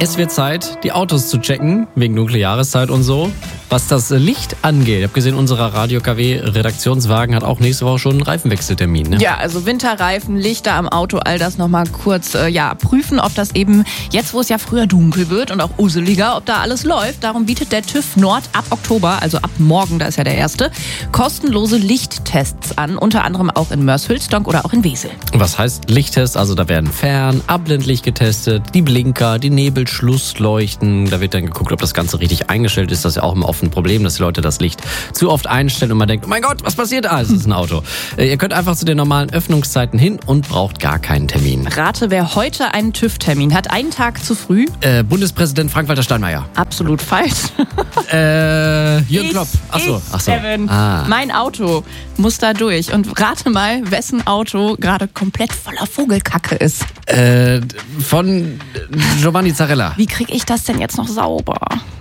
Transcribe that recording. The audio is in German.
Es wird Zeit, die Autos zu checken, wegen dunkler Jahreszeit und so. Was das Licht angeht, ich habe gesehen, unser Radio KW Redaktionswagen hat auch nächste Woche schon einen Reifenwechseltermin. Ne? Ja, also Winterreifen, Lichter am Auto, all das nochmal kurz prüfen, ob das eben jetzt, wo es ja früher dunkel wird und auch useliger, ob da alles läuft. Darum bietet der TÜV Nord ab Oktober, also ab morgen, da ist ja der erste, kostenlose Lichttests an, unter anderem auch in Mörs-Hülsdonk oder auch in Wesel. Was heißt Lichttests? Also da werden Fern-, Abblendlicht getestet, die Blinker, die Nebelschlussleuchten. Da wird dann geguckt, ob das Ganze richtig eingestellt ist. Das ist ja auch immer oft ein Problem, dass die Leute das Licht zu oft einstellen und man denkt, oh mein Gott, was passiert da? Es ist ein Auto. Ihr könnt einfach zu den normalen Öffnungszeiten hin und braucht gar keinen Termin. Rate, wer heute einen TÜV-Termin hat, einen Tag zu früh. Bundespräsident Frank-Walter Steinmeier. Absolut falsch. Jürgen Klopp. Achso. Evan. Mein Auto muss da durch. Und rate mal, wessen Auto gerade komplett voller Vogelkacke ist. Von Giovanni Zarella. Wie kriege ich das denn jetzt noch sauber?